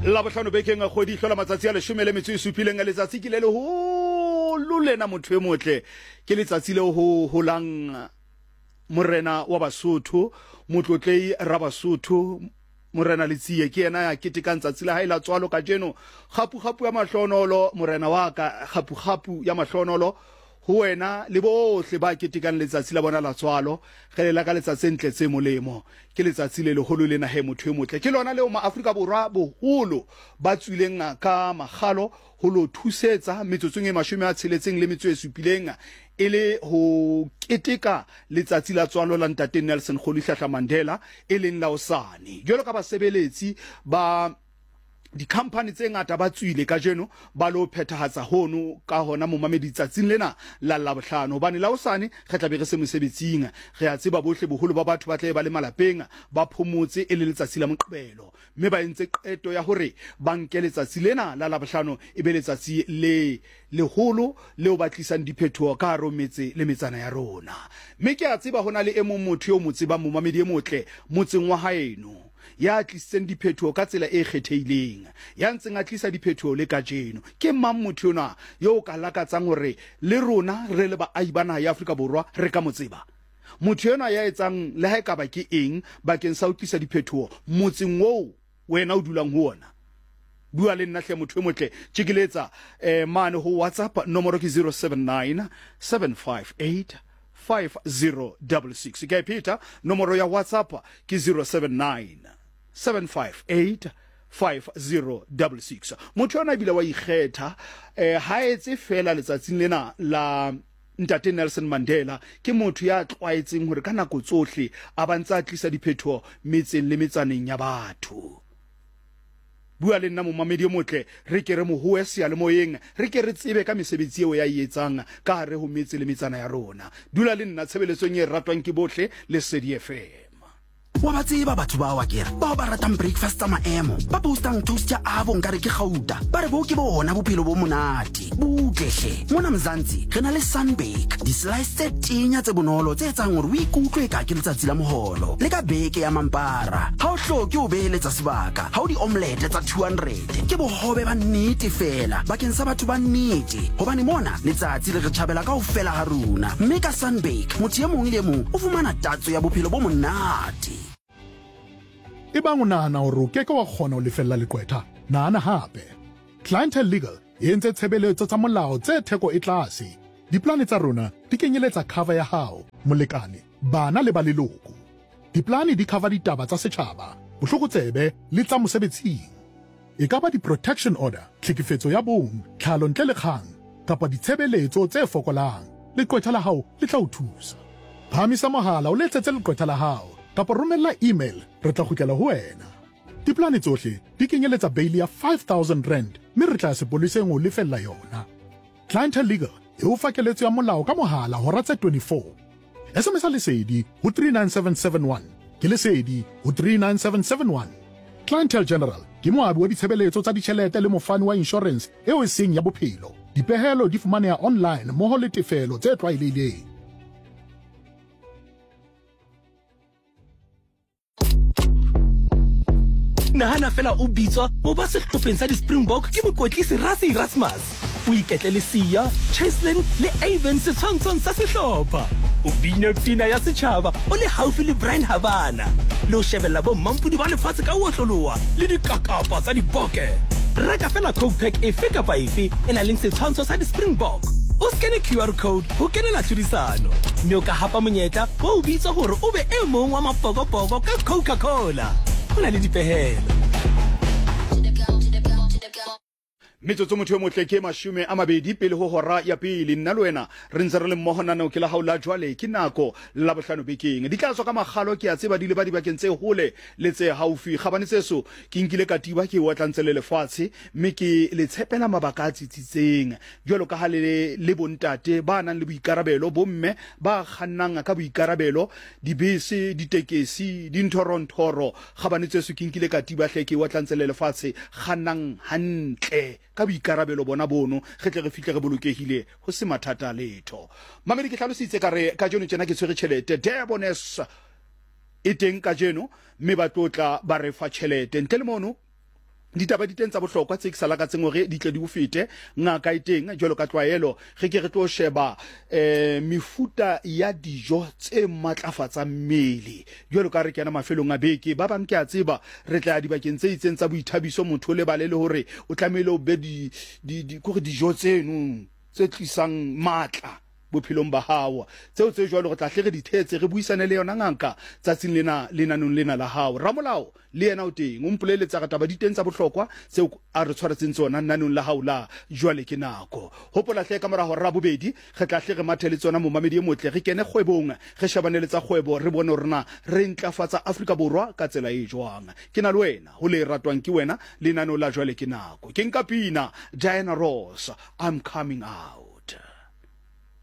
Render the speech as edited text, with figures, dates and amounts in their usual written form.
la bohlano bekeng a kgwedi hlola matsatsi a leshome le metso e supileng a letsatsi ke le ho lolena motho e motle ke letsatsi le ho holang morena wa Basotho motlotlei ra Basotho morena Letsiye ke yena ya ketekang tsatsi la haela tswalo ka jeno khapu ya mahlonolo morena wa ka khapu ya mahlonolo ho wena le bohle ba ketekang letsatsi la bona la tswalo ge le ka letsatsi ntle tse molemo ke letsatsi le leholo lena he motho e motle ke lona leo maAfrika Borwa boholo ba tswileng ka magalo ho lo thusetsa metsotsong e 60 le metso e supileng ele ho keteka letsatsi la tswalo la ntate Nelson Rolihlahla Mandela eleng la osane jalo ka basebeletsi ba di company tse ngata ba tswile ka jeno ba lo phethahatsa hono ka hona mo mameditsatsing lena la labohlano bane la osane ge tla be re se mosebetsing re a tseba bohle boholo ba batho ba tle ba le malapeng ba phomotse e le letsatsi la moqebelo mme ba entse qeto ya hore ba nke letsatsi lena la labohlano e be letsatsi le leholo leo ba tlisang diphethoho ka haro metse le metsana ya rona mme ke a tseba hona le emong motho yo motse ba mo mamedi e motle motseng wa haeno ya tlisitseng diphethoho ka tsela e kgetheileng ya ntseng a tlisa diphethoho le ka jeno ke mang motho yona yo ka lakatsang hore le rona re le baahi ba naha ya Afrika Borwa re ka motseba motho yona ya etsang le ha ekaba ke eng bakeng sa ho tlisa diphethoho motseng wo wena o dulang ho ona bua le nna hle motho e motle tshikeletsa mane ho WhatsApp nomoro ke 079 758 5066 ke Peter nomoro ya WhatsApp ke 079 758 5066 motho ona bile wa ikgetha ha etse fela letsatsing lena la ntate Nelson Mandela ke motho ya tlwaetseng hore ka nako tsohle a bantsa tlisa diphethoho metseng le metsaneng ya batho bua le nna mo mamedi motle re ke re mo hoe sia le moyeng re ke re tsebe ka mesebetsi eo ya etsang ka hare ho metse le metsana ya rona dula le nna tshebeletsong e ratwang ke bohle le Sedi FM wa ba tseba batho ba wa kere ba ba ratang breakfast tsa maemo ba postang toast ya abo nkare ke gauta ba re bo ke bona bophelo bo monate butleshe mona Mzansi re na le Sunbake di-slice tse tinya tse bonolo tse etsang hore o ikutlwe ka ke letsatsi la moholo le ka beke ya mampara ha o hloke o beheletsa sebaka ha o di-omelette tsa 200 ke bohobe ba nnete fela bakeng sa batho ba nnete hobane mona letsatsi le re tjhabela ka ho fela ha runa mme ka Sunbake motho e mong le mong o fumana tatso ya bophelo bo monate Ebang o nahana hore o keke wa kgona ho lefella leqwetha nahana hape Clientele Legal e entse tshebeletso tsa molao tse theko e tlase diplane tsa rona di kenyeletsa cover ya hao molekane bana le ba leloko diplane di cover ditaba tsa setjhaba bohlokotsebe le tsa mosebetsing e ka ba di-protection order tlhekefetso ya bong tlhalo ntle le kgang kapa ditshebeletso tse fokolang leqwetha la hao le tla o thusa phamisa mohala o letsetse leqwetha la hao kapa romella email re tla kgutlela ho wena diplane tsohle di kenyeletsa bail ya 5,000 rand mme re tla sepoliseng ho lefella yona Clientele Legal e o fakeletso ya molao ka mohala hora tse 24 SMS lesedi ho 39771 ke lesedi ho 39771 Clientele General ke moabi wa ditshebeletso tsa ditjhelete le mofani wa insurance eo e seng ya bophelo dipehelo di fumaneha online mmoho le tefelo tse tlwaelehileng Nahana fela o bitswa ho ba sehlopheng sa di-Springbok ke mokotlisi Rassie Erasmus o iketle le Sia Cheslin le Avon setshwantshong sa sehlopha o bina pina ya setjhaba o le haufi le Brian Habana le o shebella bo mampudi ba lefatshe ka otloloha le dikakapa tsa diboke reka fela coke pack efe kapa efe e nang le setshwantsho sa di-Springbok o skene QR code ho kenela tlhodisano mme o ka hapa monyetla wa o bitswa hore o be e mong wa mapokopoko ka Coca-Cola Ona le dipehelo metsotso motho yo motle ke 20 pele ho hora ya pele nna le wena re ntse re le mmoho nana ke la haula jwale ke nako la bohlano bekeng di tla tswa ka magalo ke a tseba di le ba di bakeng tse hole le tse haufi gabane tseso ke nkile katiba ke wa tlantsele lefatshe mme ke le tshepela mabaka a tsitsitseng jwalo ka ha le bontate ba nang le boikarabelo bomme ba kgannang ka boikarabelo dibese ditekesi dinthorontoro gabane tseso ke nkile katiba hle ke wa tlantsele lefatshe kgannang hantle ka boikarabelo bona bono ge tle re fihle re bolokehile ho se mathata letho mamedi ke hlalositse ka re ka jeno tsena ke tshwere tšhelete Debones e teng ka jeno mme ba tlotla ba re fa tšhelete ntle le mono ditaba di teng tsa bohlokwa tse ke sala ka tseng hore di tle di o fete ngaka e teng jwalo ka tlwaelo ge ke re tlo sheba mefuta ya dijo tse matlafatsa mmele jwalo ka re kena mafelong a beke ba bang ke a tseba re tla dibakeng tse itseng tsa boithabiso motho le balele hore o tlamehile o be kore dijo tseno tse tlisang matla bophelong ba hao tseo tse jwalo re tla hle re di thetse re buisane le yona ngaka tsatsing lenanong lena la hao ramolao le yena o teng o mpoleletsa ka taba di teng tsa bohlokwa tseo a re tshwaretseng tsona nanong la hao la jwale ke nako hopola hle ka mora hora bobedi re tla hle re mathele tsona momamedi e motle re kene kgwebong re shebane le tsa kgwebo re bone rena re ntlafatsa Afrika Borwa ka tsela e jwang ke na le wena ho le ratwang ke wena lenanong la jwale ke nako ke nka pina Diana Ross I'm coming out.